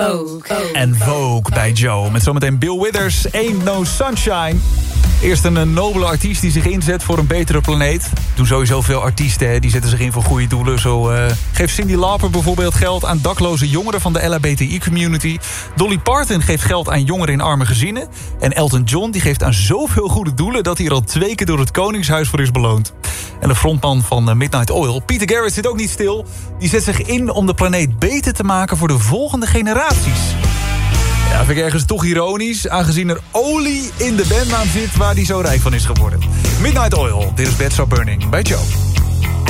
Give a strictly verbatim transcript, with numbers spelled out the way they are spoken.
Vogue. En Vogue bij Joe. Met zometeen Bill Withers, Ain't No Sunshine. Eerst een nobele artiest die zich inzet voor een betere planeet. Doen sowieso veel artiesten, hè. Die zetten zich in voor goede doelen. Zo uh, geeft Cyndi Lauper bijvoorbeeld geld aan dakloze jongeren van de L H B T I-community. Dolly Parton geeft geld aan jongeren in arme gezinnen. En Elton John die geeft aan zoveel goede doelen dat hij er al twee keer door het Koningshuis voor is beloond. En de frontman van Midnight Oil, Peter Garrett, zit ook niet stil. Die zet zich in om de planeet beter te maken voor de volgende generaties. Ja, vind ik ergens toch ironisch, aangezien er olie in de bandnaam zit waar hij zo rijk van is geworden. Midnight Oil, dit is Bad Stop Burning bij Joe.